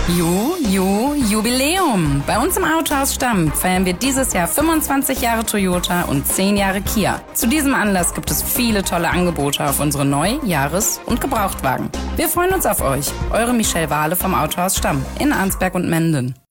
Jubiläum. Bei uns im Autohaus Stamm feiern wir dieses Jahr 25 Jahre Toyota und 10 Jahre Kia. Zu diesem Anlass gibt es viele tolle Angebote auf unsere Neu-, Jahres- und Gebrauchtwagen. Wir freuen uns auf euch. Eure Michelle Wahle vom Autohaus Stamm in Arnsberg und Menden.